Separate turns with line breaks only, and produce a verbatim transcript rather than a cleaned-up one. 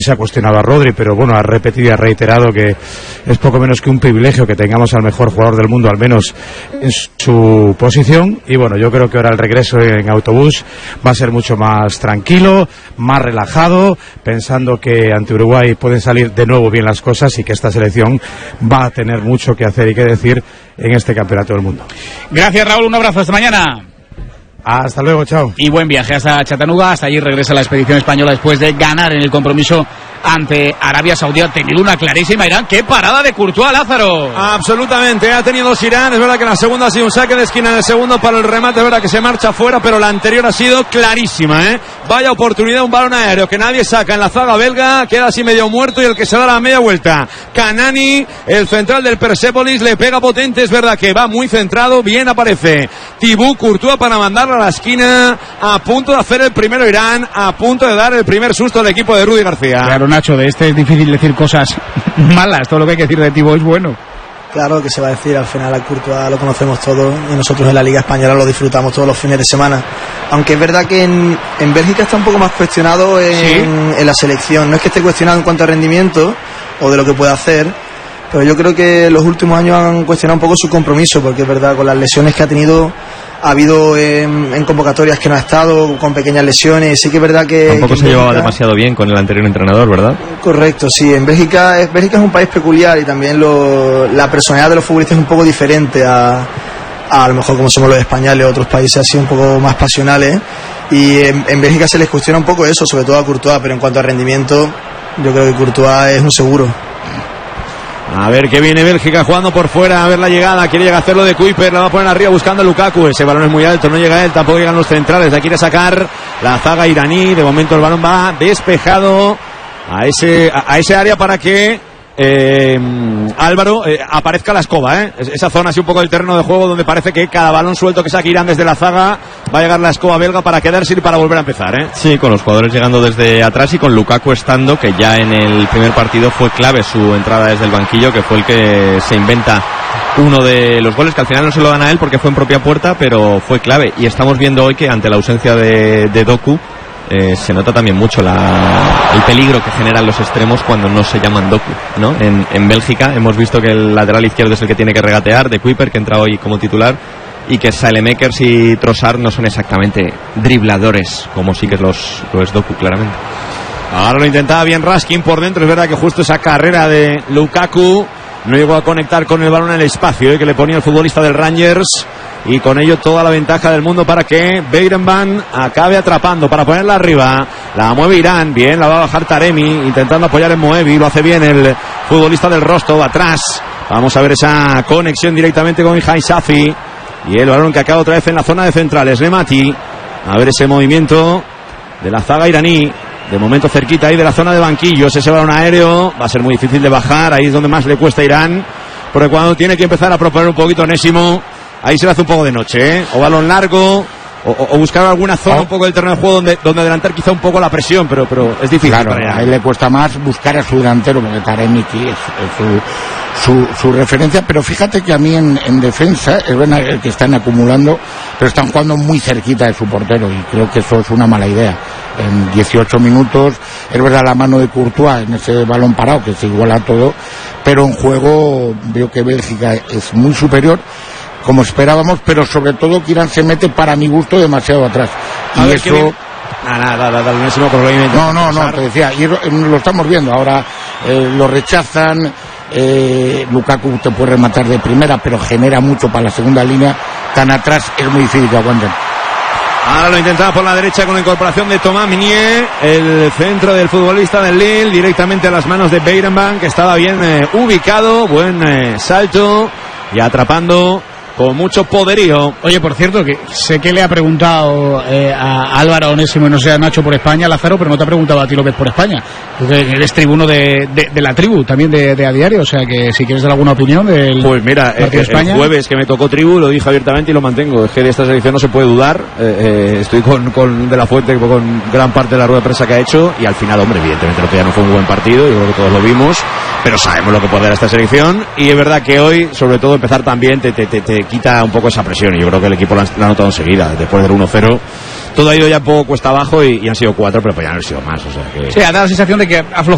Se ha cuestionado a Rodri, pero bueno, ha repetido y ha reiterado que es poco menos que un privilegio que tengamos al mejor jugador del mundo, al menos en su posición. Y bueno, yo creo que ahora el regreso en autobús va a ser mucho más tranquilo, más relajado, pensando que ante Uruguay pueden salir de nuevo bien las cosas y que esta selección va a tener mucho que hacer y que decir en este campeonato del mundo.
Gracias, Raúl, un abrazo, hasta mañana.
Hasta luego, chao.
Y buen viaje hasta Chattanooga. Hasta allí regresa la expedición española después de ganar en el compromiso ante Arabia Saudí. Ha tenido una clarísima Irán. ¡Qué parada de Courtois, Lázaro!
Absolutamente, ha tenido Irán. Es verdad que la segunda ha sido un saque de esquina en el segundo para el remate. Es verdad que se marcha fuera, pero la anterior ha sido clarísima, ¿eh? Vaya oportunidad, un balón aéreo que nadie saca en la zaga belga. Queda así medio muerto y el que se da la media vuelta. Kanani, el central del Persepolis, le pega potente. Es verdad que va muy centrado. Bien aparece Thibaut Courtois para mandarla a la esquina. A punto de hacer el primero Irán. A punto de dar el primer susto al equipo de Rudy García.
Claro, Nacho, de este es difícil decir cosas malas. Todo lo que hay que decir de Thibaut es bueno.
Claro que se va a decir, al final al Courtois lo conocemos todos y nosotros en la Liga Española lo disfrutamos todos los fines de semana. Aunque es verdad que en, en Bélgica está un poco más cuestionado en, ¿sí? en la selección. No es que esté cuestionado en cuanto a rendimiento o de lo que puede hacer, pero yo creo que los últimos años han cuestionado un poco su compromiso, porque es verdad, con las lesiones que ha tenido, ha habido en, en convocatorias que no ha estado, con pequeñas lesiones. Sí que es verdad que...
Tampoco
que
se
Bélgica,
llevaba demasiado bien con el anterior entrenador, ¿verdad?
Correcto, sí. En Bélgica, es, Bélgica es un país peculiar y también lo, la personalidad de los futbolistas es un poco diferente a, a, a lo mejor como somos los españoles, otros países así un poco más pasionales. Y en, en Bélgica se les cuestiona un poco eso, sobre todo a Courtois, pero en cuanto a rendimiento, yo creo que Courtois es un seguro.
A ver que viene Bélgica jugando por fuera, a ver la llegada, quiere llegar a hacerlo de Kuiper, la va a poner arriba buscando a Lukaku, ese balón es muy alto, no llega él, tampoco llegan los centrales, la quiere sacar la zaga iraní, de momento el balón va despejado a ese, a, a ese área para que eh, Álvaro eh, aparezca la escoba, ¿eh? esa zona así un poco del terreno de juego donde parece que cada balón suelto que saque Irán desde la zaga va a llegar la escoba belga para quedarse y para volver a empezar, ¿eh?
Sí, con los jugadores llegando desde atrás y con Lukaku estando, que ya en el primer partido fue clave su entrada desde el banquillo, que fue el que se inventa uno de los goles, que al final no se lo dan a él porque fue en propia puerta, pero fue clave. Y estamos viendo hoy que ante la ausencia de, de Doku eh, se nota también mucho la, el peligro que generan los extremos cuando no se llaman Doku, ¿no? En, en Bélgica hemos visto que el lateral izquierdo es el que tiene que regatear, de Kuiper, que entra hoy como titular, y que Saelemaekers y Trossard no son exactamente dribladores, como sí que es los, lo es Doku, claramente.
Ahora lo intentaba bien Raskin por dentro, es verdad que justo esa carrera de Lukaku no llegó a conectar con el balón en el espacio, ¿eh? que le ponía el futbolista del Rangers, y con ello toda la ventaja del mundo para que Beirenban acabe atrapando para ponerla arriba. La mueve Irán, bien, la va a bajar Taremi intentando apoyar en Moevi, lo hace bien el futbolista del Rostov atrás. Vamos a ver esa conexión directamente con Mihai Safi y el balón que acaba otra vez en la zona de centrales. Nemati, a ver ese movimiento de la zaga iraní, de momento cerquita ahí de la zona de banquillos. Ese balón aéreo va a ser muy difícil de bajar, ahí es donde más le cuesta a Irán, porque cuando tiene que empezar a proponer un poquito Onésimo, ahí se le hace un poco de noche, ¿eh? O balón largo, o, o buscar alguna zona oh. un poco del terreno de juego donde, donde adelantar quizá un poco la presión, pero, pero es difícil.
Claro, a él le cuesta más buscar a su delantero, porque Taremi es, es su, su, su referencia, pero fíjate que a mí en, en defensa es verdad que están acumulando, pero están jugando muy cerquita de su portero y creo que eso es una mala idea. En dieciocho minutos, es verdad la mano de Courtois en ese balón parado que se iguala todo, pero en juego veo que Bélgica es muy superior, como esperábamos, pero sobre todo que Irán se mete, para mi gusto, demasiado atrás.
A
y
ver,
eso...
Nada, nada, nada, Onésimo, probablemente.
No, no, no, te decía, y lo estamos viendo, ahora eh, lo rechazan, eh, Lukaku te puede rematar de primera, pero genera mucho para la segunda línea, tan atrás es muy difícil que aguanten.
Ahora lo intentaba por la derecha con la incorporación de Thomas Meunier, el centro del futbolista del Lille, directamente a las manos de Beirenban, que estaba bien eh, ubicado, buen eh, salto y atrapando con mucho poderío.
Oye, por cierto, que sé que le ha preguntado eh, a Álvaro Onésimo y no sé a Nacho por España, Lázaro, pero no te ha preguntado a ti López por España. Porque eres tribuno de, de, de la tribu, también de, de A Diario, o sea que si quieres dar alguna opinión del
Pues mira, eh,
de España.
El jueves que me tocó tribu lo dije abiertamente y lo mantengo. Es que de esta selección no se puede dudar. Eh, eh, estoy con, con De La Fuente, con gran parte de la rueda de prensa que ha hecho, y al final, hombre, evidentemente lo que ya no fue un buen partido, yo creo que todos lo vimos, pero sabemos lo que puede dar esta selección, y es verdad que hoy, sobre todo empezar también, te, te, te, te quita un poco esa presión, y yo creo que el equipo la, la ha notado enseguida, después del uno cero. Todo ha ido ya un poco cuesta abajo y, y han sido cuatro, pero pues ya no han sido más, o sea que...
Sí, ha dado la sensación de que aflojó